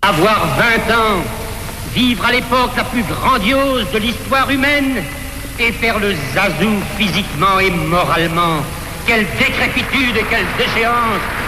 Avoir 20 ans, vivre à l'époque la plus grandiose de l'histoire humaine et faire le zazou physiquement et moralement. Quelle décrépitude et quelle déchéance!